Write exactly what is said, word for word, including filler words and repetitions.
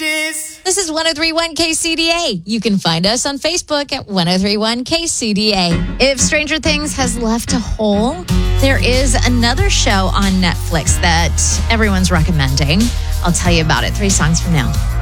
bitches. This is one oh three point one K C D A. You can find us on Facebook at one oh three point one K C D A. If Stranger Things has left a hole, there is another show on Netflix that everyone's recommending. I'll tell you about it three songs from now.